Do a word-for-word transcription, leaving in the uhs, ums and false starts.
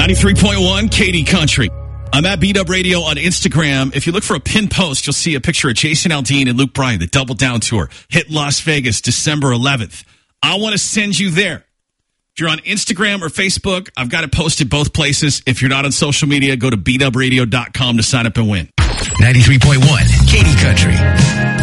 ninety-three point one Katy Country. I'm at B-Dub Radio on Instagram. If you look for a pin post, you'll see a picture of Jason Aldean and Luke Bryan, the Double Down Tour. Hit Las Vegas December eleventh. I want to send you there. If you're on Instagram or Facebook, I've got it posted both places. If you're not on social media, go to b dub radio dot com to sign up and win. ninety-three point one Katy Country.